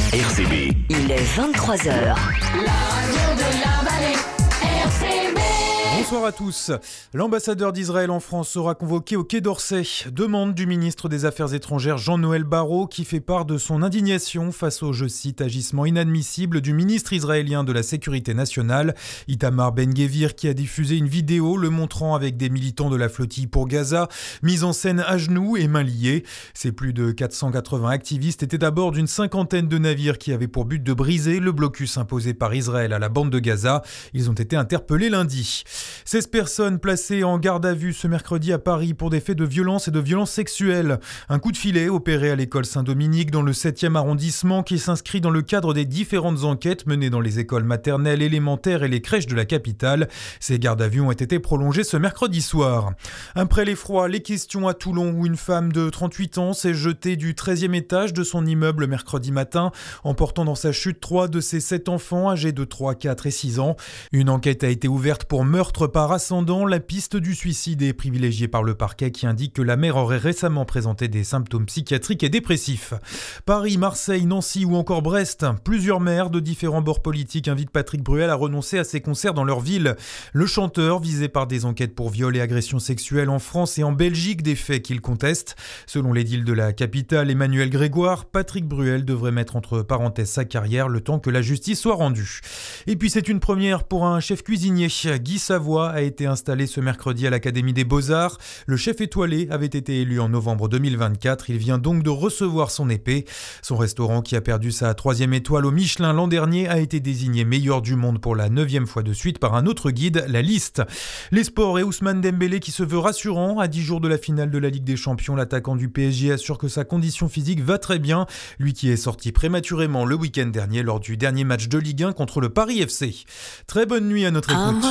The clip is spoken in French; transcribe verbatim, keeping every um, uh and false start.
R C B. Il est vingt-trois heures. La radio de la vallée, R C B. Bonsoir à tous. L'ambassadeur d'Israël en France sera convoqué au Quai d'Orsay. Demande du ministre des Affaires étrangères Jean-Noël Barrot qui fait part de son indignation face au, je cite, agissement inadmissible du ministre israélien de la Sécurité nationale, Itamar Ben-Gvir, qui a diffusé une vidéo le montrant avec des militants de la flottille pour Gaza, mise en scène à genoux et mains liées. Ces plus de quatre cent quatre-vingts activistes étaient à bord d'une cinquantaine de navires qui avaient pour but de briser le blocus imposé par Israël à la bande de Gaza. Ils ont été interpellés lundi. seize personnes placées en garde à vue ce mercredi à Paris pour des faits de violence et de violence sexuelle. Un coup de filet opéré à l'école Saint-Dominique dans le septième arrondissement qui s'inscrit dans le cadre des différentes enquêtes menées dans les écoles maternelles, élémentaires et les crèches de la capitale. Ces gardes à vue ont été prolongées ce mercredi soir. Après l'effroi, les questions à Toulon où une femme de trente-huit ans s'est jetée du treizième étage de son immeuble mercredi matin, emportant dans sa chute trois de ses sept enfants âgés de trois, quatre et six ans. Une enquête a été ouverte pour meurtre par ascendant. La piste du suicide est privilégiée par le parquet qui indique que la mère aurait récemment présenté des symptômes psychiatriques et dépressifs. Paris, Marseille, Nancy ou encore Brest, plusieurs maires de différents bords politiques invitent Patrick Bruel à renoncer à ses concerts dans leur ville. Le chanteur, visé par des enquêtes pour viol et agressions sexuelles en France et en Belgique, des faits qu'il conteste. Selon l'édile de la capitale, Emmanuel Grégoire, Patrick Bruel devrait mettre entre parenthèses sa carrière le temps que la justice soit rendue. Et puis c'est une première pour un chef cuisinier. Guy Savoie a été installé ce mercredi à l'Académie des Beaux-Arts. Le chef étoilé avait été élu en novembre deux mille vingt-quatre. Il vient donc de recevoir son épée. Son restaurant, qui a perdu sa troisième étoile au Michelin l'an dernier, a été désigné meilleur du monde pour la neuvième fois de suite par un autre guide, La Liste. Les sports et Ousmane Dembélé qui se veut rassurant. À dix jours de la finale de la Ligue des Champions, l'attaquant du P S G assure que sa condition physique va très bien. Lui qui est sorti prématurément le week-end dernier lors du dernier match de Ligue un contre le Paris F C. Très bonne nuit à notre écoute.